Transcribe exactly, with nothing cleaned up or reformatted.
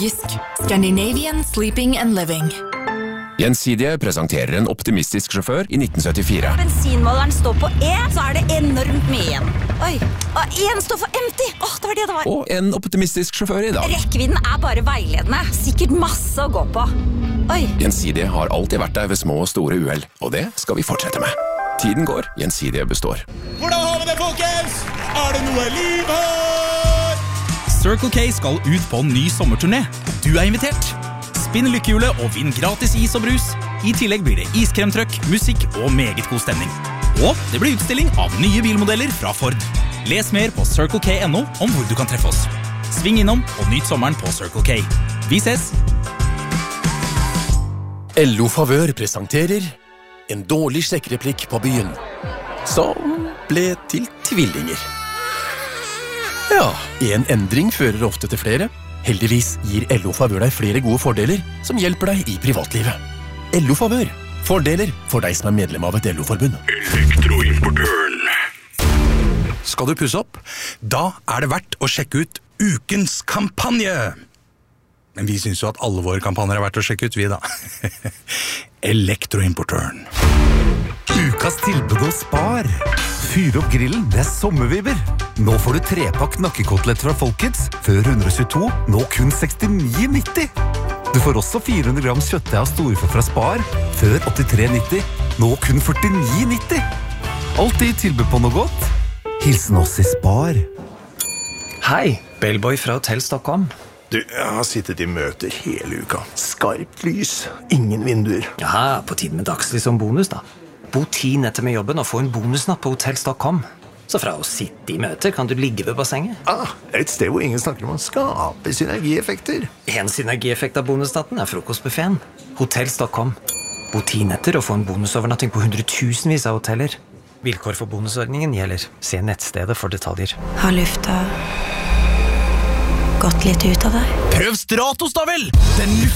Nordisk. Scandinavian Sleeping and Living. Gjensidige presenterer en optimistisk sjåfør i nitten syttifire. Bensinmåleren står på E, så er det enormt mye igjen. Oi, og en står for empty. Åh, det var det det var. Og en optimistisk sjåfør i dag. Rekkevidden er bare veiledende. Sikkert masse å gå på. Oi. Gjensidige har alltid vært der ved små og store uheld, og det skal vi fortsette med. Tiden går, Gjensidige består. Hvordan har vi det, folkens? Er det noe liv her? Circle K skal ut på en ny sommerturné, og du er invitert. Spinn lykkehjulet og vinn gratis is og brus. I tillegg blir det iskremtrøkk, musikk og meget god stemning. Og det blir utstilling av nye bilmodeller fra Ford. Les mer på circle k punktum no om hvor du kan treffe oss. Sving innom og nyt sommeren på Circle K. Vi ses! L O Favør presenterer en dårlig sjekkreplikk på byen, som ble til tvillinger. Ja, en endring fører ofte til flere. Heldigvis gir L O Favør deg flere gode fordeler som hjelper deg i privatlivet. L O Favør. Fordeler for deg som er medlem av et L O-forbund. Elektroimportøren. Skal du pusse opp? Da er det verdt å sjekke ut ukens kampanje. Men vi synes jo at alle våre kampanjer er verdt å sjekke ut, vi da. Elektroimportøren. Ukas tilbud hos Spar. Fyr opp grillen, det er sommervibber. Nå får du trepakk nakkekotlet fra Folkets, før hundre og tjueto, nå kun sekstini nitti. Du får også fire hundre gram kjøttdeig av storfe fra Spar, før åttitre nitti, nå kun førtini nitti. Alltid tilbud på noe godt. Hilsen oss i Spar. Hei, Bellboy fra Hotell Stockholm. Du, jeg har sittet i møter hele uka. Skarpt lys, ingen vinduer. Ja, på tiden med dagslys som bonus da. Bo ti netter med jobben og få en bonusnatt på Hotell Stockholm. Så fra å sitte i møter kan du ligge ved bassenget. Ah, et sted hvor ingen snakker om å skape synergieffekter. En synergieffekt av bonusnatten er frokostbuffeten. Hotell Stockholm. Bo ti netter og få en bonusovernatting på hundretusenvis av hoteller. Vilkår for bonusordningen gjelder. Se nettstedet for detaljer. Har lufta gått litt ut av deg? Prøv Stratos da vel! Den